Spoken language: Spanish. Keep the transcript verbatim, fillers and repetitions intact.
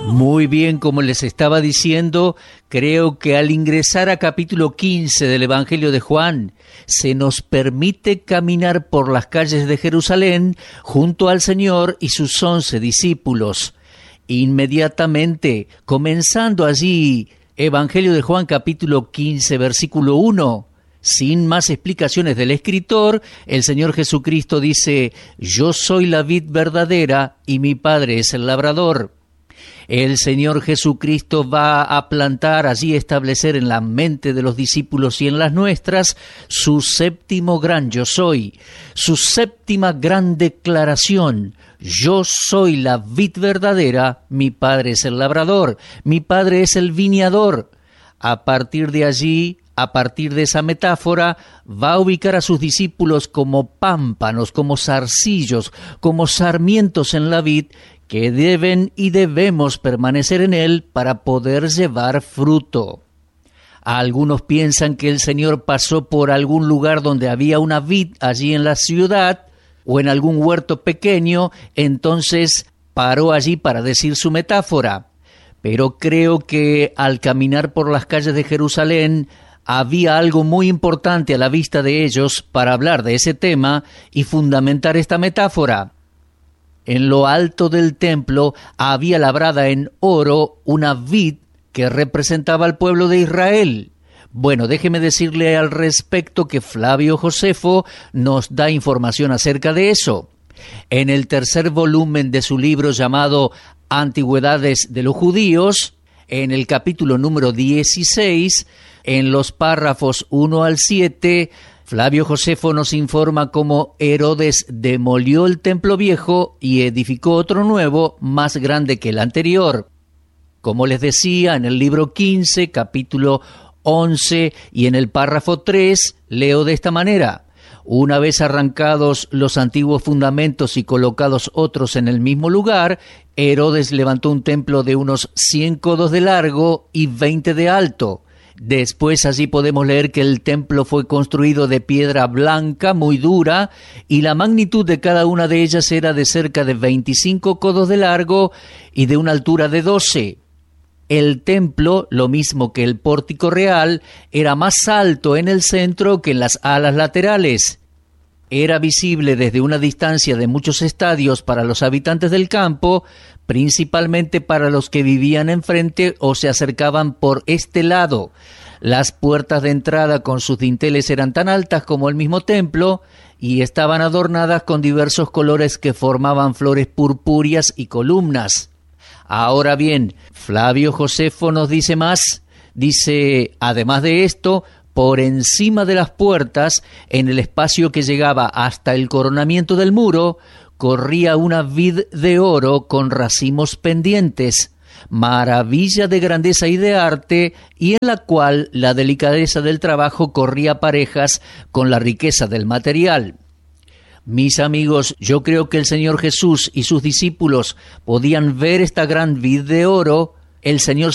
Muy bien, como les estaba diciendo, creo que al ingresar a capítulo quince del Evangelio de Juan, se nos permite caminar por las calles de Jerusalén junto al Señor y sus once discípulos. Inmediatamente, comenzando allí, Evangelio de Juan capítulo quince, versículo uno, sin más explicaciones del escritor, el Señor Jesucristo dice: «Yo soy la vid verdadera y mi Padre es el labrador». El Señor Jesucristo va a plantar, allí establecer en la mente de los discípulos y en las nuestras, su séptimo gran yo soy, su séptima gran declaración: yo soy la vid verdadera, mi Padre es el labrador, mi Padre es el viñador. A partir de allí, a partir de esa metáfora, va a ubicar a sus discípulos como pámpanos, como zarcillos, como sarmientos en la vid, que deben y debemos permanecer en él para poder llevar fruto. Algunos piensan que el Señor pasó por algún lugar donde había una vid allí en la ciudad o en algún huerto pequeño, entonces paró allí para decir su metáfora. Pero creo que al caminar por las calles de Jerusalén había algo muy importante a la vista de ellos para hablar de ese tema y fundamentar esta metáfora. En lo alto del templo había labrada en oro una vid que representaba al pueblo de Israel. Bueno, déjeme decirle al respecto que Flavio Josefo nos da información acerca de eso. En el tercer volumen de su libro llamado Antigüedades de los Judíos, en el capítulo número dieciséis, en los párrafos uno al siete, Flavio Josefo nos informa cómo Herodes demolió el templo viejo y edificó otro nuevo, más grande que el anterior. Como les decía, en el libro quince, capítulo once y en el párrafo tres, leo de esta manera: una vez arrancados los antiguos fundamentos y colocados otros en el mismo lugar, Herodes levantó un templo de unos cien codos de largo y veinte de alto. Después allí podemos leer que el templo fue construido de piedra blanca muy dura y la magnitud de cada una de ellas era de cerca de veinticinco codos de largo y de una altura de doce. El templo, lo mismo que el pórtico real, era más alto en el centro que en las alas laterales. Era visible desde una distancia de muchos estadios para los habitantes del campo, principalmente para los que vivían enfrente o se acercaban por este lado. Las puertas de entrada con sus dinteles eran tan altas como el mismo templo y estaban adornadas con diversos colores que formaban flores purpúreas y columnas. Ahora bien, Flavio Josefo nos dice más. Dice, además de esto, por encima de las puertas, en el espacio que llegaba hasta el coronamiento del muro, corría una vid de oro con racimos pendientes, maravilla de grandeza y de arte, y en la cual la delicadeza del trabajo corría parejas con la riqueza del material. Mis amigos, yo creo que el Señor Jesús y sus discípulos podían ver esta gran vid de oro. El Señor